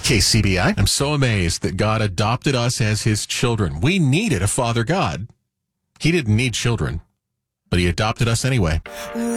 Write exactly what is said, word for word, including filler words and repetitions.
K C B I. I'm so amazed that God adopted us as his children. We needed a father God. He didn't need children, but he adopted us anyway.